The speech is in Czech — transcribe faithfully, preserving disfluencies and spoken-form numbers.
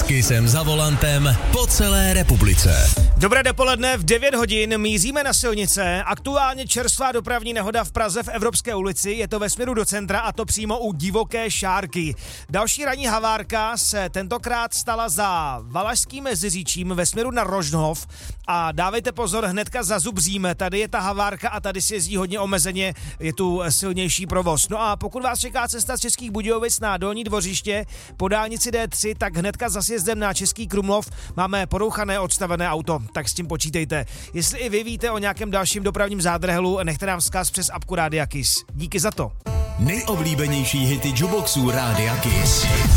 Kissem za volantem po celé republice. Dobré dopoledne, v devět hodin míříme na silnice. Aktuálně čerstvá dopravní nehoda v Praze v Evropské ulici, je to ve směru do centra a to přímo u Divoké Šárky. Další ranní havárka se tentokrát stala za Valašským Meziříčím ve směru na Rožnov a dávejte pozor, hnedka za Zubřím, tady je ta havárka a tady se jezdí hodně omezeně, je tu silnější provoz. No a pokud vás čeká cesta z Českých Budějovic na Dolní Dvořiště po dálnici D tři, tak hnedka za sjezdem na Český Krumlov máme porouchané odstavené auto, tak s tím počítejte. Jestli i vy víte o nějakém dalším dopravním zádrhelu, nechte nám vzkaz přes apku Rádia Kiss. Díky za to. Nejoblíbenější hity jukeboxů Rádia Kiss.